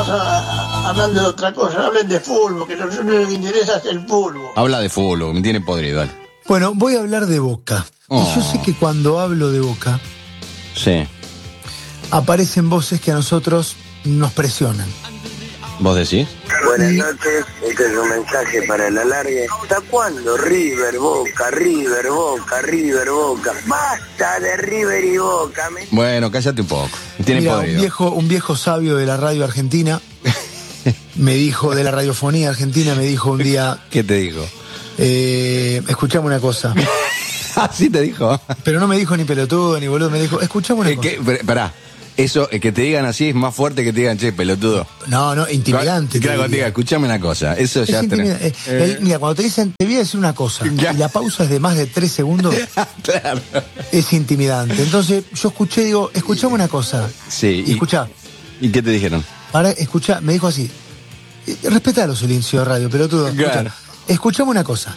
hablando de otra cosa, hablen de fútbol, que lo único que interesa es el fútbol. Habla de fútbol, me tiene podrido, dale. Bueno, voy a hablar de Boca. Oh. Y yo sé que cuando hablo de Boca, Sí. aparecen voces que a nosotros nos presionan. ¿Vos decís? Buenas noches, este es un mensaje para el alargue. ¿Hasta cuándo River, Boca, River, Boca, River, Boca? ¡Basta de River y Boca! Bueno, cállate un poco. Me tiene Mira, podrido. un viejo sabio de la radio argentina me dijo, de la radiofonía argentina, me dijo un día, ¿Qué te dijo? escuchame una cosa. Así te dijo. Pero no me dijo ni pelotudo ni boludo, me dijo, escuchame una cosa. Pará, eso, que te digan así es más fuerte que te digan, che, pelotudo. No, intimidante. Claro, te diga, escuchame una cosa. Eso ya tenés. Mira, cuando te dicen, te voy a decir una cosa, Ya. y la pausa es de más de 3 segundos, Claro. es intimidante. Entonces, yo escuché, digo, escuchame una cosa. Sí. Y escuchá, ¿Y qué te dijeron? ahora escuchá, me dijo así, respetá los silencios de radio, pelotudo. Escuchá. Claro. Escuchame una cosa.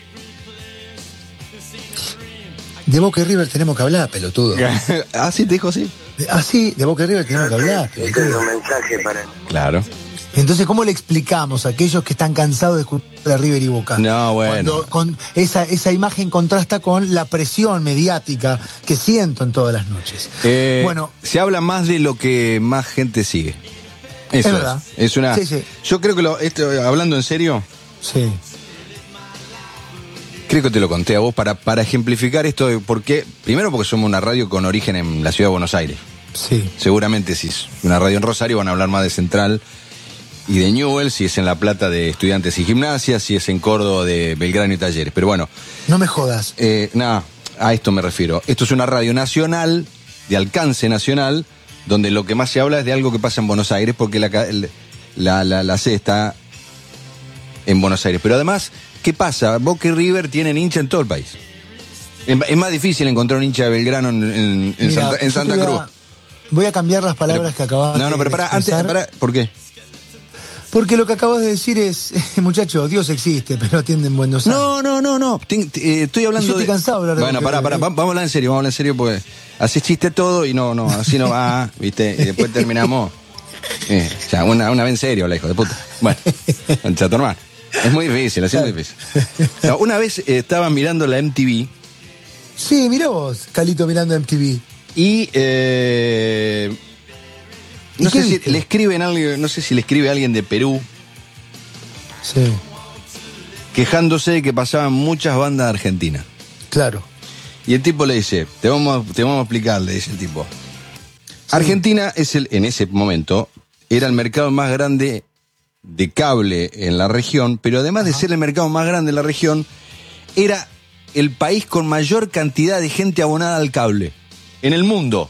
De Boca y River tenemos que hablar, pelotudo. Ah, sí, te dijo así. Sí, de Boca y River tenemos que hablar, Este es pelotudo. un mensaje para... Claro. Entonces, ¿cómo le explicamos a aquellos que están cansados de escuchar de River y Boca? No, bueno. Cuando con esa imagen contrasta con la presión mediática que siento en todas las noches. Bueno, Se habla más de lo que más gente sigue. Eso Es verdad. Es una. Sí, sí. Yo creo que hablando en serio, sí. creo que te lo conté a vos para ejemplificar esto de por qué. Primero porque somos una radio con origen en la ciudad de Buenos Aires. Sí. Seguramente si es una radio en Rosario van a hablar más de Central y de Newell, si es en La Plata de Estudiantes y Gimnasia, si es en Córdoba de Belgrano y Talleres. Pero bueno, No me jodas. nada, a esto me refiero. Esto es una radio nacional, de alcance nacional, donde lo que más se habla es de algo que pasa en Buenos Aires, porque la sede está en Buenos Aires. Pero además, ¿qué pasa? Boca y River tienen hincha en todo el país. Es más difícil encontrar un hincha de Belgrano en Mira, Santa yo te Cruz. voy a cambiar las palabras que acabas No, pero pará, antes, ¿por qué? Porque lo que acabas de decir es, muchacho, Dios existe, pero atiende en Buenos Aires. No. Estoy hablando Yo estoy de... cansado de hablar de Bueno, Boca y pará, River. vamos a hablar en serio, porque haces chiste todo y no, así no va, ¿viste? Y después terminamos... o sea, una vez en serio, la hijo de puta. Bueno, chato hermano. Es muy difícil, así es muy difícil. No, una vez estaba mirando la MTV Sí, mirá vos, Calito mirando MTV. y... ¿Y no qué sé si viste? le escriben alguien, no sé si le escribe alguien de Perú Sí, quejándose de que pasaban muchas bandas argentinas. claro. Y el tipo le dice, te vamos a explicar, le dice el tipo. Argentina en ese momento, era el mercado más grande de cable en la región, pero además de ser el mercado más grande en la región, era el país con mayor cantidad de gente abonada al cable en el mundo.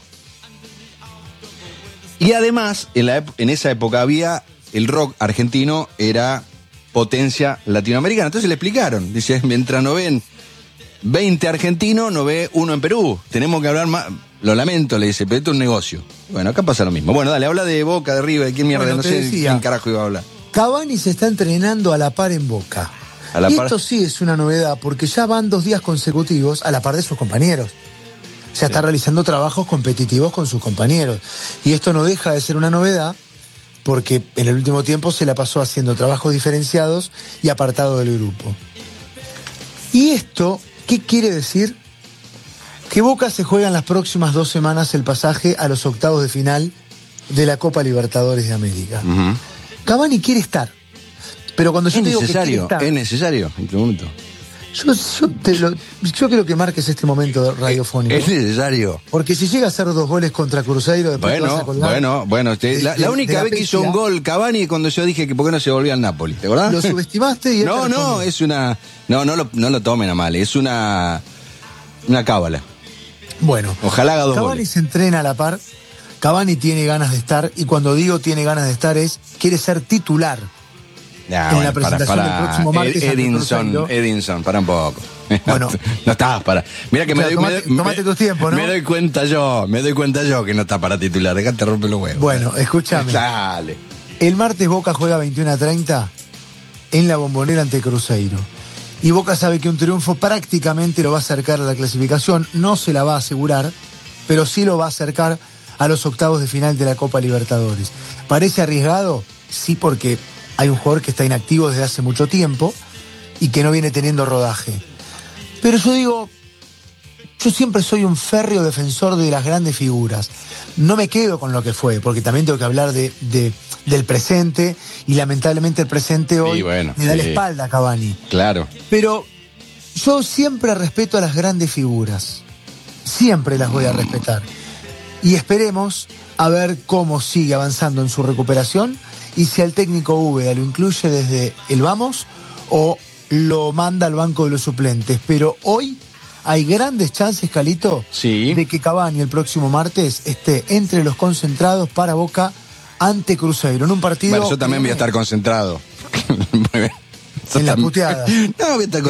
Y además, en esa época había el rock argentino, era potencia latinoamericana. Entonces le explicaron, dice, mientras no ven 20 argentinos, no ve uno en Perú. Tenemos que hablar más. Lo lamento, le dice, pero esto es un negocio. Bueno, acá pasa lo mismo. Bueno, dale, habla de Boca, de River, de quién mierda, Bueno, no te sé decía. quién carajo iba a hablar. Cavani se está entrenando a la par en Boca. ¿A la y par? esto sí es una novedad, porque ya van 2 días consecutivos a la par de sus compañeros. Ya está realizando trabajos competitivos con sus compañeros. Y esto no deja de ser una novedad, porque en el último tiempo se la pasó haciendo trabajos diferenciados y apartado del grupo. ¿Y esto qué quiere decir? Que Boca se juega en las próximas 2 semanas el pasaje a los octavos de final de la Copa Libertadores de América. Ujú. Cavani quiere estar. Pero cuando yo Es te digo que quiere necesario, estar, es necesario en este momento. yo quiero que marques este momento radiofónico. Es necesario. Porque si llega a hacer 2 goles contra Cruzeiro, después te vas a colgar. Bueno. La única de vez que hizo un bestia. gol Cavani es cuando yo dije que por qué no se volvía al Napoli, ¿te acordás? Lo subestimaste y él te No, respondió. es una... No lo tomen a mal, es una cábala. Bueno, Ojalá haga 2 Cavani goles. se entrena a la par. Cavani tiene ganas de estar, y cuando digo tiene ganas de estar es, quiere ser titular. En la presentación del próximo martes ante Cruzeiro. Edinson, para un poco. Bueno. No estás para... Mira que Claro, tomate tu tiempo, ¿no? Me doy cuenta yo que no está para titular. Dejate romper los huevos. Bueno, escúchame. Dale. El martes Boca juega 21:30 en la Bombonera ante Cruzeiro. Y Boca sabe que un triunfo prácticamente lo va a acercar a la clasificación. No se la va a asegurar, pero sí lo va a acercar a los octavos de final de la Copa Libertadores. ¿Parece arriesgado? sí, porque hay un jugador que está inactivo desde hace mucho tiempo y que no viene teniendo rodaje. Pero yo digo, yo siempre soy un férreo defensor de las grandes figuras. No me quedo con lo que fue, porque también tengo que hablar del presente, y lamentablemente el presente hoy bueno, me da la sí. espalda a Cavani. Claro. Pero yo siempre respeto a las grandes figuras. Siempre las voy a respetar. Y esperemos a ver cómo sigue avanzando en su recuperación y si al técnico Úbeda lo incluye desde el vamos o lo manda al banco de los suplentes. Pero hoy hay grandes chances, Calito, Sí. de que Cavani el próximo martes esté entre los concentrados para Boca ante Cruzeiro en un partido. Bueno, yo también voy a estar concentrado. Muy bien. En las puteadas. No, voy a estar